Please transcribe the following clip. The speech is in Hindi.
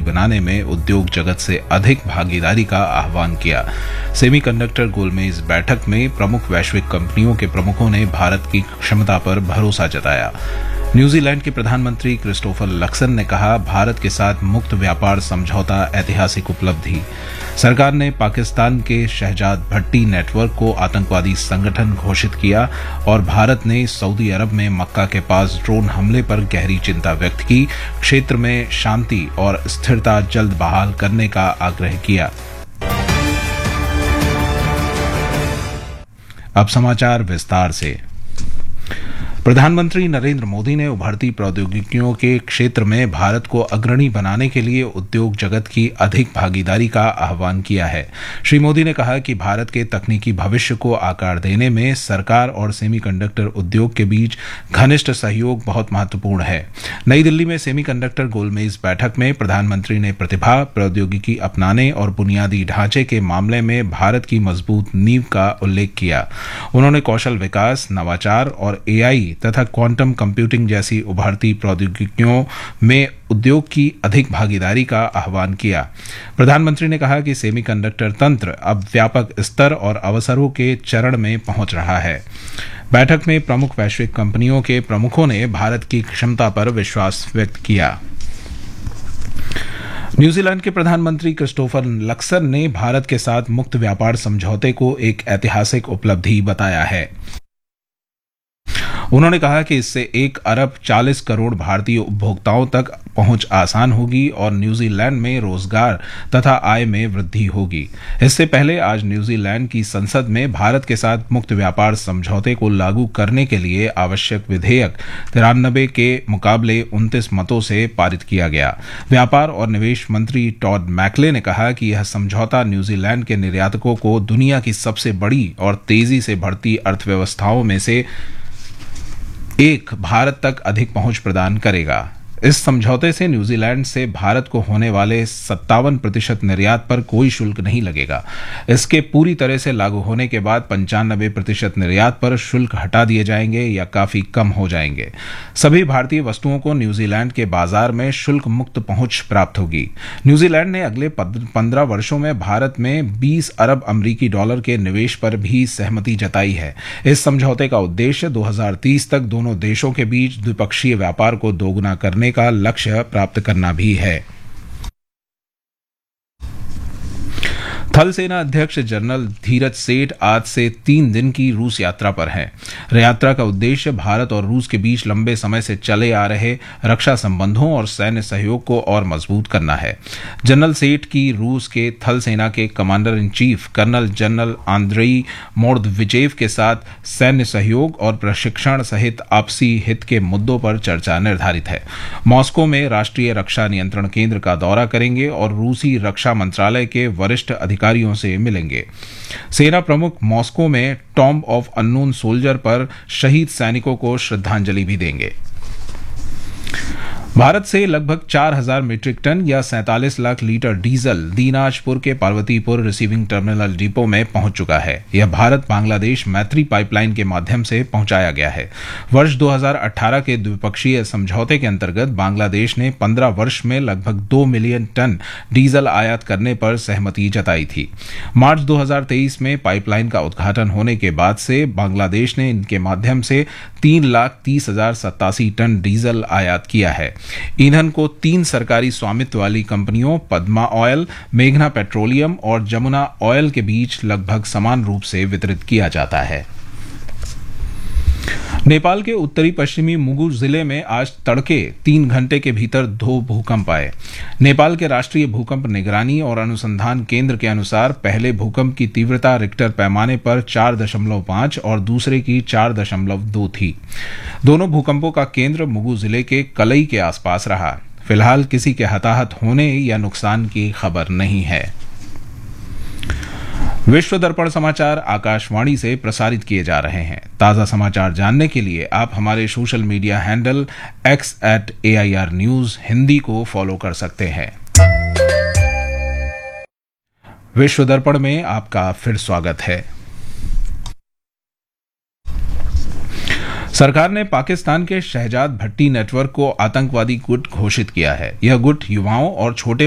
बनाने में उद्योग जगत से अधिक भागीदारी का आह्वान किया। सेमीकंडक्टर गोलमेज बैठक में प्रमुख वैश्विक कंपनियों के प्रमुखों ने भारत की क्षमता पर भरोसा जताया। न्यूजीलैंड के प्रधानमंत्री क्रिस्टोफर लक्सन ने कहा, भारत के साथ मुक्त व्यापार समझौता ऐतिहासिक उपलब्धि। सरकार ने पाकिस्तान के शहजाद भट्टी नेटवर्क को आतंकवादी संगठन घोषित किया और भारत ने सऊदी अरब में मक्का के पास ड्रोन हमले पर गहरी चिंता व्यक्त की। क्षेत्र में शांति और स्थिरता जल्द बहाल करने का आग्रह किया। अब समाचार विस्तार से। प्रधानमंत्री नरेंद्र मोदी ने उभरती प्रौद्योगिकियों के क्षेत्र में भारत को अग्रणी बनाने के लिए उद्योग जगत की अधिक भागीदारी का आह्वान किया है। श्री मोदी ने कहा कि भारत के तकनीकी भविष्य को आकार देने में सरकार और सेमीकंडक्टर उद्योग के बीच घनिष्ठ सहयोग बहुत महत्वपूर्ण है। नई दिल्ली में सेमीकंडक्टर गोलमेज बैठक में प्रधानमंत्री ने प्रतिभा, प्रौद्योगिकी अपनाने और बुनियादी ढांचे के मामले में भारत की मजबूत नींव का उल्लेख किया। उन्होंने कौशल विकास, नवाचार और एआई तथा क्वांटम कंप्यूटिंग जैसी उभरती प्रौद्योगिकियों में उद्योग की अधिक भागीदारी का आह्वान किया। प्रधानमंत्री ने कहा कि सेमीकंडक्टर तंत्र अब व्यापक स्तर और अवसरों के चरण में पहुंच रहा है। बैठक में प्रमुख वैश्विक कंपनियों के प्रमुखों ने भारत की क्षमता पर विश्वास व्यक्त किया। न्यूजीलैंड के प्रधानमंत्री क्रिस्टोफर लक्सन ने भारत के साथ मुक्त व्यापार समझौते को एक ऐतिहासिक उपलब्धि बताया है। उन्होंने कहा कि इससे 1 अरब 40 करोड़ भारतीय उपभोक्ताओं तक पहुंच आसान होगी और न्यूजीलैंड में रोजगार तथा आय में वृद्धि होगी। इससे पहले आज न्यूजीलैंड की संसद में भारत के साथ मुक्त व्यापार समझौते को लागू करने के लिए आवश्यक विधेयक 93 के मुकाबले 29 मतों से पारित किया गया। व्यापार और निवेश मंत्री टॉड मैकले ने कहा कि यह समझौता न्यूजीलैंड के निर्यातकों को दुनिया की सबसे बड़ी और तेजी से बढ़ती अर्थव्यवस्थाओं में से एक भारत तक अधिक पहुंच प्रदान करेगा। इस समझौते से न्यूजीलैंड से भारत को होने वाले 57% निर्यात पर कोई शुल्क नहीं लगेगा। इसके पूरी तरह से लागू होने के बाद 95% निर्यात पर शुल्क हटा दिए जाएंगे या काफी कम हो जाएंगे। सभी भारतीय वस्तुओं को न्यूजीलैंड के बाजार में शुल्क मुक्त पहुंच प्राप्त होगी। न्यूजीलैंड ने अगले 15 वर्षों में भारत में 20 अरब अमरीकी डॉलर के निवेश पर भी सहमति जताई है। इस समझौते का उद्देश्य 2030 तक दोनों देशों के बीच द्विपक्षीय व्यापार को दोगुना करने का लक्ष्य प्राप्त करना भी है। थल सेना अध्यक्ष जनरल धीरज सेठ आज से 3 दिन की रूस यात्रा पर हैं। यात्रा का उद्देश्य भारत और रूस के बीच लंबे समय से चले आ रहे रक्षा संबंधों और सैन्य सहयोग को और मजबूत करना है। जनरल सेठ की रूस के थल सेना के commander in chief colonel general Andrei मोर्दविचेव के साथ सैन्य सहयोग और प्रशिक्षण सहित आपसी हित के मुद्दों पर चर्चा निर्धारित है। मॉस्को में राष्ट्रीय रक्षा नियंत्रण केंद्र का दौरा करेंगे और रूसी रक्षा मंत्रालय के वरिष्ठ अधिकारियों से मिलेंगे। सेना प्रमुख मॉस्को में टॉम्ब ऑफ अननोन सोल्जर पर शहीद सैनिकों को श्रद्धांजलि भी देंगे। भारत से लगभग 4000 मीट्रिक टन या 47 लाख लीटर डीजल दीनाजपुर के पार्वतीपुर रिसीविंग टर्मिनल डिपो में पहुंच चुका है। यह भारत बांग्लादेश मैत्री पाइपलाइन के माध्यम से पहुंचाया गया है। वर्ष 2018 के द्विपक्षीय समझौते के अंतर्गत बांग्लादेश ने 15 वर्ष में लगभग 2 मिलियन टन डीजल आयात करने पर सहमति जताई थी। मार्च 2023 में पाइपलाइन का उद्घाटन होने के बाद से बांग्लादेश ने इनके माध्यम से 3,30,087 टन डीजल आयात किया है। ईंधन को 3 सरकारी स्वामित्व वाली कंपनियों पद्मा ऑयल, मेघना पेट्रोलियम और जमुना ऑयल के बीच लगभग समान रूप से वितरित किया जाता है। नेपाल के उत्तरी पश्चिमी मुगु जिले में आज तड़के 3 घंटे के भीतर 2 भूकंप आए। नेपाल के राष्ट्रीय भूकंप निगरानी और अनुसंधान केंद्र के अनुसार पहले भूकंप की तीव्रता रिक्टर पैमाने पर 4.5 और दूसरे की 4.2 थी। दोनों भूकंपों का केंद्र मुगु जिले के कलई के आसपास रहा। फिलहाल किसी के हताहत होने या नुकसान की खबर नहीं है। विश्व दर्पण समाचार आकाशवाणी से प्रसारित किए जा रहे हैं। ताजा समाचार जानने के लिए आप हमारे social media handle x@AIR News Hindi को फॉलो कर सकते हैं। विश्व दर्पण में आपका फिर स्वागत है। सरकार ने पाकिस्तान के शहजाद भट्टी नेटवर्क को आतंकवादी गुट घोषित किया है। यह गुट युवाओं और छोटे